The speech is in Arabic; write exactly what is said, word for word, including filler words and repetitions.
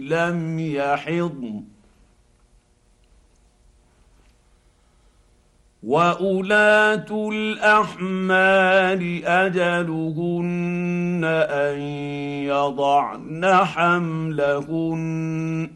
لم يحضن واولاه الاحمال اجلهن ان يضعن حملهن